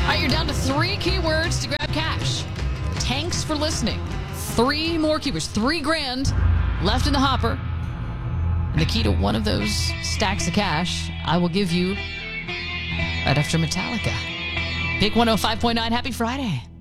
All right, you're down to 3 keywords to grab cash. Thanks for listening. 3 more keywords, $3,000 left in the hopper. And the key to one of those stacks of cash, I will give you right after Metallica. Pick 105.9. Happy Friday.